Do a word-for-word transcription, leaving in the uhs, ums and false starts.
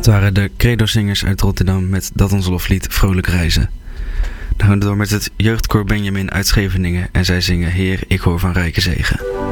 Het waren de Credo-zingers uit Rotterdam met Dat Ons Loflied Vrolijk Reizen. Dan gaan we door met het jeugdkoor Benjamin uit Scheveningen en zij zingen Heer, ik hoor van rijke zegen.